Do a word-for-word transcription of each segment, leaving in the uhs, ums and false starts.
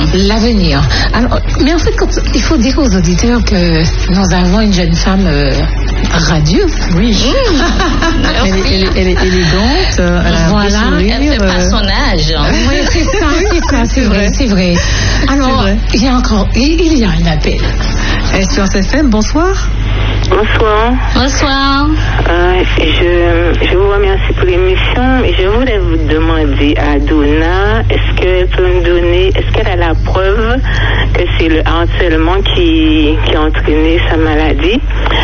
l'avenir. Alors, mais en fait, quand, il faut dire aux auditeurs que nous avons une jeune femme euh, radieuse. Oui. Mmh. elle, est, elle, est, elle est élégante. Elle a voilà. un sourire, elle fait pas son âge. Oui, c'est ça, c'est ça, c'est vrai, c'est vrai. Alors, vrai. il y a encore, il y a un appel. Espérance F M, bonsoir. Bonsoir. Bonsoir. Euh, je, je vous remercie pour l'émission et je voulais vous demander à Donna, est-ce qu'elle peut me donner, est-ce qu'elle a la preuve que c'est le harcèlement qui, qui a entraîné sa maladie?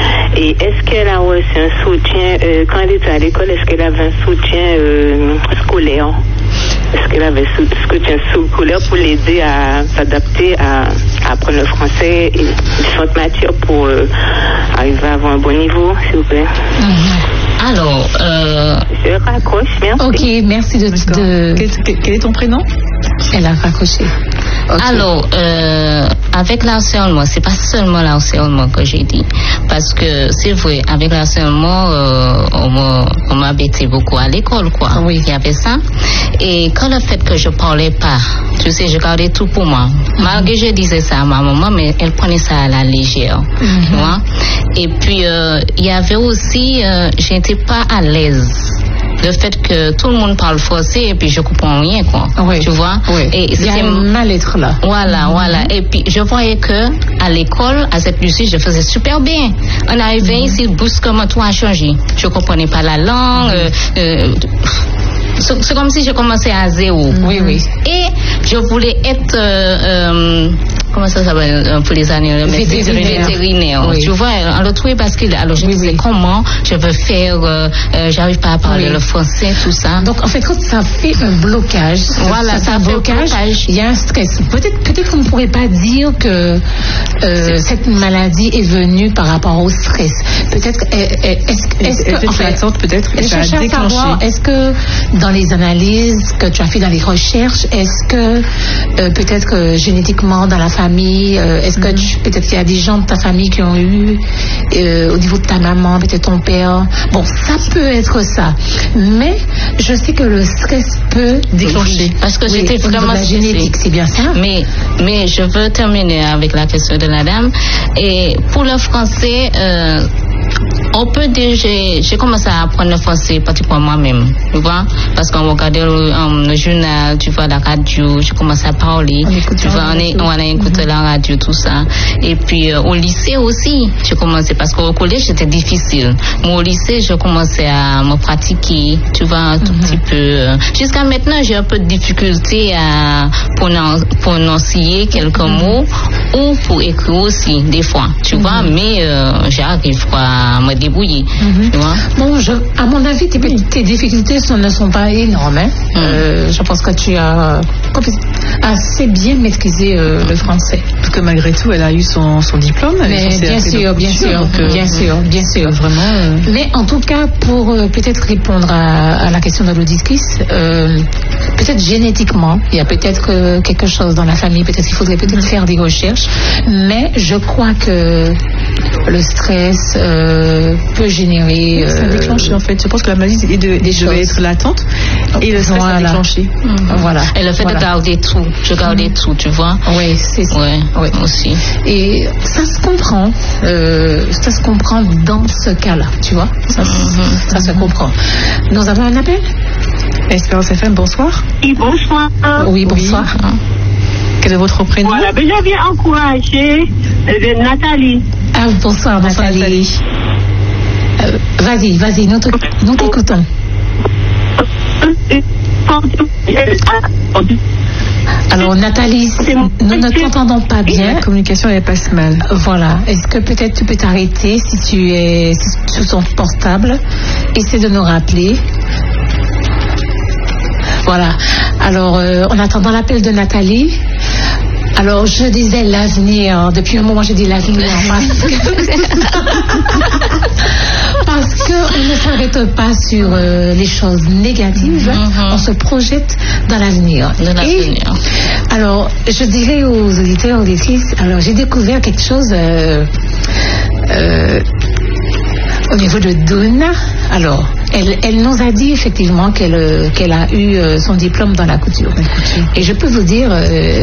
Et est-ce qu'elle a reçu un soutien, euh, quand elle était à l'école, est-ce qu'elle avait un soutien euh, scolaire? Est-ce qu'elle avait un soutien scolaire pour l'aider à s'adapter, à, à apprendre le français et différentes matières pour euh, arriver à avoir un bon niveau, s'il vous plaît? Mm-hmm. Alors, euh... je raccroche, merci. Ok, merci de... de... Quel, quel est ton prénom? Elle a raccroché. Okay. Alors, euh, avec l'harcèlement, c'est pas seulement l'harcèlement que j'ai dit. Parce que c'est vrai, avec l'harcèlement, euh, on m'a, on m'a bêté beaucoup à l'école, quoi. Oui. Il y avait ça. Et quand le fait que je parlais pas, tu sais, je gardais tout pour moi. Mm-hmm. Malgré que je disais ça à ma maman, mais elle prenait ça à la légère. Mm-hmm. Tu vois? Et puis, euh, il y avait aussi, euh, j'étais pas à l'aise. Le fait que tout le monde parle français et puis je comprends rien, quoi. Oui. Tu vois? Oui. Et il y a un mal-être là. Voilà, mm-hmm. voilà. Et puis je voyais que à l'école, à cette Lucie, je faisais super bien. On arrivait mm-hmm. ici, brusquement tout a changé. Je comprenais pas la langue. Mm-hmm. euh, euh, c'est, c'est comme si je commençais à zéro. Mm-hmm. Oui, oui. Et je voulais être euh, euh, comment ça s'appelle pour les années vétérinaire, vétérinaire. Oui. Tu vois, on le trouvait parce que alors je oui, disais oui. comment je veux faire, euh, euh, j'arrive pas à parler oui. le français, tout ça. Donc en fait quand ça fait un blocage, voilà, ça, ça fait blocage, blocage, il y a un stress. Peut-être, peut-être qu'on ne pourrait pas dire que euh, cette maladie est venue par rapport au stress. Peut-être, est-ce, est-ce que, en fait, peut-être, je cherche à savoir, est-ce que dans les analyses que tu as fait dans les recherches, est-ce que euh, peut-être que génétiquement dans la famille, euh, est-ce que tu, peut-être qu'il y a des gens de ta famille qui ont eu euh, au niveau de ta maman, peut-être ton père. Bon, ça peut être ça. Mais je sais que le stress peut déclencher. Parce que oui, j'étais vraiment la génétique, c'est bien ça. Mais mais je veux terminer avec la question de la dame. Et pour le français. Euh, On peut déjà, j'ai commencé à apprendre le français pratiquement moi-même, tu vois, parce qu'on regardait le, um, le journal, tu vois, la radio, j'ai commencé à parler, tu vois, on, est, on a écouté mm-hmm. la radio, tout ça. Et puis euh, au lycée aussi, j'ai commencé, parce qu'au collège c'était difficile, mais au lycée j'ai commencé à me pratiquer, tu vois, un tout mm-hmm. petit peu. Jusqu'à maintenant j'ai un peu de difficulté à prononcer quelques mm-hmm. mots ou pour écrire aussi, des fois, tu mm-hmm. vois, mais euh, j'arrive quoi à me débrouiller. Mm-hmm. Tu vois? Bon, je, à mon avis, tes, tes difficultés ce ne sont pas énormes. Hein? Mm. Euh, je pense que tu as assez bien maîtrisé euh, le français. Parce que malgré tout, elle a eu son, son diplôme. Mais bien sûr, bien sûr, donc, euh, bien sûr, bien sûr. Vraiment. Euh... Mais en tout cas, pour euh, peut-être répondre à, à la question de l'auditrice, euh, peut-être génétiquement, il y a peut-être euh, quelque chose dans la famille. Peut-être qu'il faudrait peut-être mm. faire des recherches. Mais je crois que le stress euh, peut générer. Euh, ça déclenche en fait. Je pense que la maladie est de, devait être latente et le stress voilà. a déclenché. Mm-hmm. Voilà. Et le fait voilà. de garder tout, je gardais mm-hmm. tout, tu vois. Oui, c'est ça. Ouais, oui. aussi. Et ça se comprend. Euh, ça se comprend dans ce cas-là, tu vois. Ça, mm-hmm. ça se comprend. Nous avons un appel. Espérance F M, bonsoir. Oui, bonsoir. Oui, bonsoir. Oui. Quel est votre prénom? Voilà, ben je viens encourager euh, Nathalie. Ah, bonsoir, bonsoir Nathalie. Nathalie. Euh, vas-y, vas-y, nous, nous t'écoutons. Alors Nathalie, nous ne t'entendons pas bien. La communication elle passe mal. Voilà. Est-ce que peut-être tu peux t'arrêter si tu es sur ton portable? Essaie de nous rappeler. Voilà. Alors, euh, en attendant l'appel de Nathalie, alors je disais l'avenir. Depuis un moment, je dis l'avenir parce que parce qu'on ne s'arrête pas sur euh, les choses négatives. Mm-hmm. On se projette dans l'avenir. Dans l'avenir. Et, alors, je dirais aux auditeurs, auditrices, alors j'ai découvert quelque chose euh, euh, au niveau de Donna. Alors, elle, elle nous a dit effectivement qu'elle, qu'elle a eu son diplôme dans la couture. Et je peux vous dire, euh,